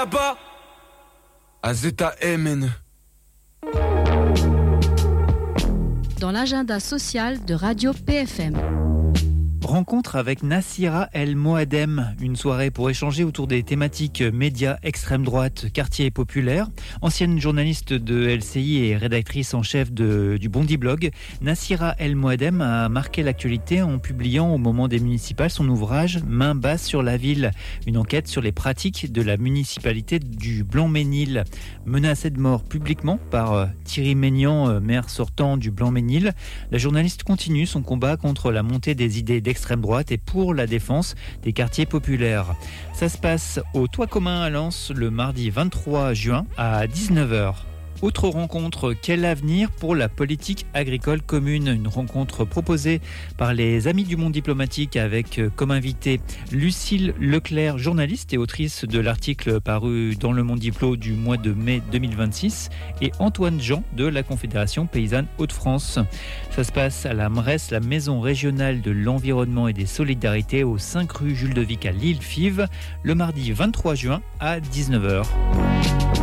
là-bas. AZMN. Dans l'agenda social de Radio PFM. Rencontre avec Nassira El Moadem, une soirée pour échanger autour des thématiques médias, extrême droite, quartier populaire. Ancienne journaliste de LCI et rédactrice en chef du Bondi Blog, Nassira El Moadem a marqué l'actualité en publiant au moment des municipales son ouvrage Main basse sur la ville, une enquête sur les pratiques de la municipalité du Blanc-Ménil. Menacée de mort publiquement par Thierry Maignan, maire sortant du Blanc-Ménil, la journaliste continue son combat contre la montée des idées d'extrême droite et pour la défense des quartiers populaires. Ça se passe au Toit commun à Lens le mardi 23 juin à 19h. Autre rencontre, quel avenir pour la politique agricole commune? Une rencontre proposée par les Amis du Monde diplomatique avec comme invité Lucille Leclerc, journaliste et autrice de l'article paru dans Le Monde Diplo du mois de mai 2026 et Antoine Jean de la Confédération Paysanne Hauts-de-France. Ça se passe à la MRES, la Maison Régionale de l'Environnement et des Solidarités au 5 rue Jules de Vic à Lille-Fives le mardi 23 juin à 19h.